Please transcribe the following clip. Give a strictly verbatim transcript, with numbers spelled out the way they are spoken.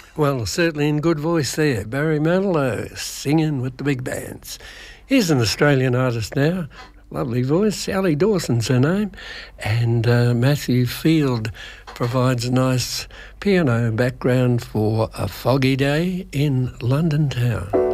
Well, certainly in good voice there. Barry Manilow singing with the big bands. Here's an Australian artist now. Lovely voice. Sally Dawson's her name. And uh, Matthew Field provides a nice piano background for a foggy day in London town.